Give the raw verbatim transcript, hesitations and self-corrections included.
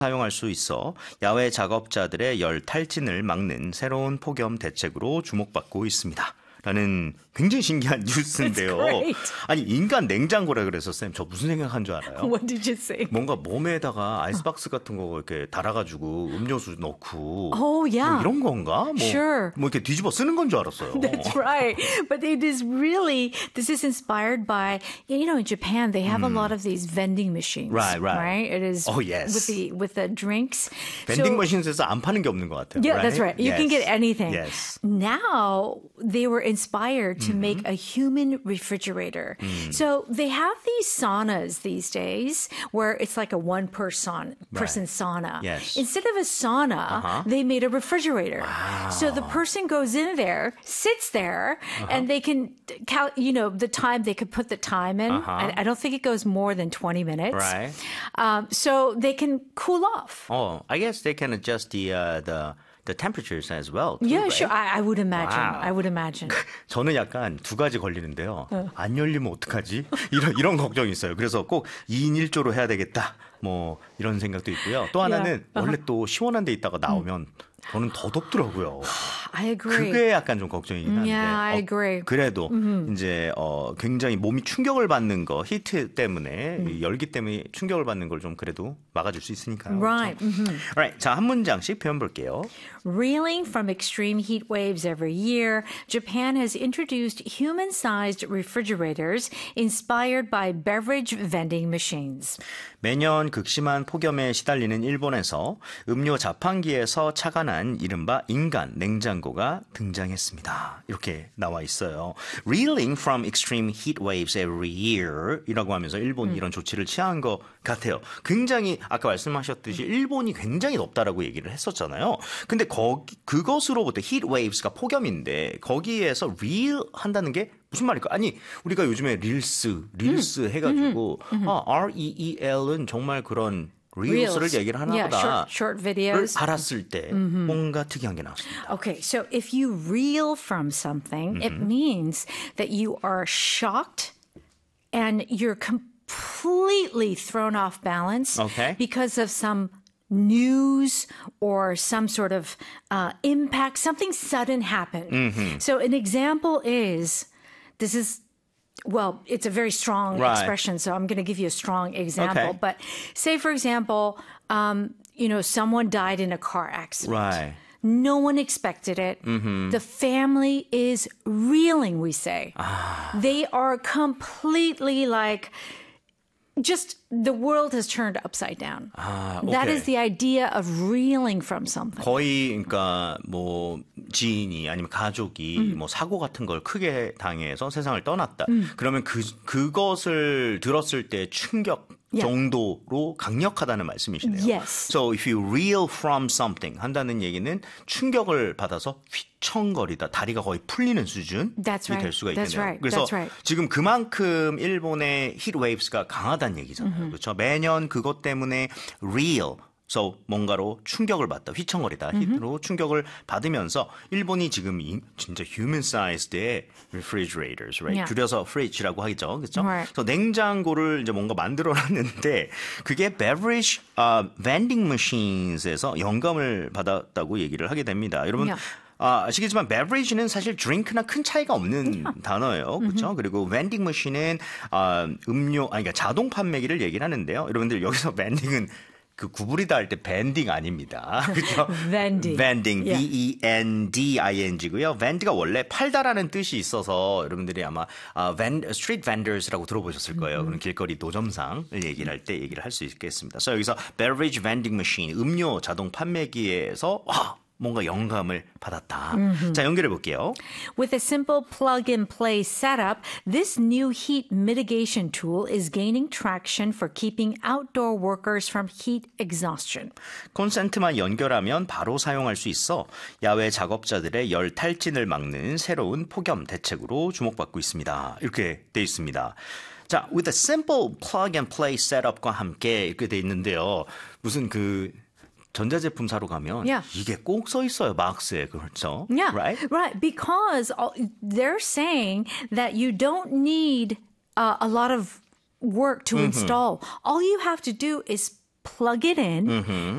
사용할 수 있어 야외 작업자들의 열 탈진을 막는 새로운 폭염 대책으로 주목받고 있습니다. 라는 굉장히 신기한 뉴스인데요. 아니 인간 냉장고라 그래서 쌤 저 무슨 생각한 줄 알아요? What did you say? 뭔가 몸에다가 아이스박스 같은 거 이렇게 달아가지고 음료수 넣고 Oh yeah. 뭐 이런 건가? 뭐, Sure. 뭐 이렇게 뒤집어 쓰는 건 줄 알았어요. That's right. But it is really, this is inspired by, you know, in Japan, they have mm. a lot of these vending machines. Right, right. Right? It is oh, yes. with the with the drinks. vending so, machines에서 안 파는 게 없는 것 같아요. Yeah, right? that's right. You yes. can get anything. Yes. Now, they were inspired to mm-hmm. make a human refrigerator. Mm. So they have these saunas these days where it's like a one person person right. sauna. Yes. Instead of a sauna, uh-huh. they made a refrigerator. Wow. So the person goes in there, sits there, uh-huh. and they can, cal- you know, the time, they could put the time in. Uh-huh. I, I don't think it goes more than twenty minutes. Right. Um, so they can cool off. Oh, I guess they can adjust the uh, the the temperatures as well. Too, Yeah, right? sure. I, I would imagine. Wow. I would imagine. 저는 약간 두 가지 걸리는데요. 어. 안 열리면 어떡하지? 이런 이런 걱정이 있어요. 그래서 꼭 이 인 일 조로 해야 되겠다. 뭐 이런 생각도 있고요. 또 하나는 yeah. 원래 또 시원한 데 있다가 나오면 저는 더 덥더라고요. I agree. 그게 약간 좀 걱정이긴 한데. Yeah, I 어, agree. 그래도 mm-hmm. 이제 어, 굉장히 몸이 충격을 받는 거, 히트 때문에 mm. 열기 때문에 충격을 받는 걸 좀 그래도 막아줄 수 있으니까요. Right. 그렇죠? Mm-hmm. Alright, 자, 한 문장씩 표현 볼게요. Reeling from extreme heat waves every year, Japan has introduced human-sized refrigerators inspired by beverage vending machines. 매년 극심한 폭염에 시달리는 일본에서 음료 자판기에서 차가 난 이른바 인간 냉장고가 등장했습니다. 이렇게 나와 있어요. Reeling from extreme heat waves every year 이라고 하면서 일본이 음. 이런 조치를 취한 것 같아요. 굉장히 아까 말씀하셨듯이 일본이 굉장히 덥다라고 얘기를 했었잖아요. 근데 거기, 그것으로부터 heat waves가 폭염인데 거기에서 reel 한다는 게 무슨 말일까? 아니 우리가 요즘에 릴스, 릴스 음. 해가지고 음. 아, R-E-E-L은 정말 그런 릴스를 얘기를 하나 yeah, 보다. short, short videos. 알았을 때 mm-hmm. 뭔가 특이한 게 나왔습니다. Okay, so if you reel from something, mm-hmm. it means that you are shocked and you're completely thrown off balance okay. because of some news or some sort of uh, impact, something sudden happened. Mm-hmm. So an example is, this is, well, it's a very strong right. expression, so I'm going to give you a strong example. Okay. But say, for example, um, you know, someone died in a car accident. Right. No one expected it. Mm-hmm. The family is reeling, we say. Ah. They are completely like, just the world has turned upside down. 아, That okay. is the idea of reeling from something. 거의 그러니까 뭐 지인이 아니면 가족이 음. 뭐 사고 같은 걸 크게 당해서 세상을 떠났다. 음. 그러면 그 그것을 들었을 때 충격 Yeah. 정도로 강력하다는 말씀이시네요. Yes. So if you reel from something 한다는 얘기는 충격을 받아서 휘청거리다, 다리가 거의 풀리는 수준이 That's right. 될 수가 That's 있겠네요. right. 그래서 That's right. 지금 그만큼 일본의 heat waves가 강하다는 얘기잖아요. Mm-hmm. 그렇죠? 매년 그것 때문에 reel So 뭔가로 충격을 받다, 휘청거리다, Mm-hmm. 히트로 충격을 받으면서 일본이 지금 이, 진짜 human-sized의 refrigerators, right? Yeah. 줄여서 fridge라고 하죠, 그렇죠? Right. 그래서 냉장고를 이제 뭔가 만들어놨는데 그게 beverage uh, vending machines에서 영감을 받았다고 얘기를 하게 됩니다. 여러분. Yeah. 아, 아시겠지만 beverage는 사실 drink나 큰 차이가 없는 yeah. 단어예요. 그렇죠? Mm-hmm. 그리고 vending machine은 아, 음료, 아니 그러니까 자동 판매기를 얘기를 하는데요. 여러분들 여기서 vending은 그 구부리다 할 때 밴딩 아닙니다. 그렇죠? vending. vending, Yeah. V-E-N-D-I-N-G고요. vend가 원래 팔다라는 뜻이 있어서 여러분들이 아마 아, van, street vendors라고 들어보셨을 거예요. Mm-hmm. 그런 길거리 노점상을 얘기를 할 때 얘기를 할 수 있겠습니다. 그래서 여기서 beverage vending machine, 음료 자동 판매기에서 와, 뭔가 영감을 받았다. Mm-hmm. 자, 연결해 볼게요. With a simple plug-and-play setup, this new heat mitigation tool is gaining traction for keeping outdoor workers from heat exhaustion. 콘센트만 연결하면 바로 사용할 수 있어 야외 작업자들의 열 탈진을 막는 새로운 폭염 대책으로 주목받고 있습니다. 이렇게 돼 있습니다. 자, with a simple plug-and-play setup과 함께 이렇게 돼 있는데요. 무슨 그 전자제품 사러 가면 Yeah. 이게 꼭 써 있어요. 박스에. 그렇죠? Yeah, Right? right. Because all, they're saying that you don't need uh, a lot of work to mm-hmm. install. All you have to do is plug it in,